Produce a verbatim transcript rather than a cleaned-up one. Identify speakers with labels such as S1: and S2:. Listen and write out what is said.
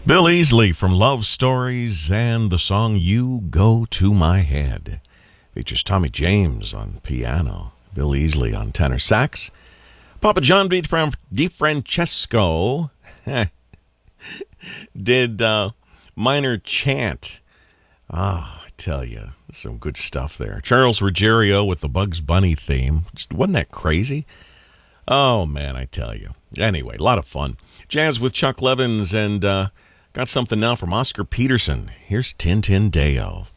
S1: Bill Easley from Love Stories and the song You Go to My Head. Features Tommy James on piano, Bill Easley on tenor sax, Papa John beat from DiFrancesco did uh, minor chant. Ah, I tell you, some good stuff there. Charles Ruggiero with the Bugs Bunny theme. Just, wasn't that crazy? Oh, man, I tell you. Anyway, a lot of fun. Jazz with Chuck Levins, and uh, got something now from Oscar Peterson. Here's Tin Tin Deo.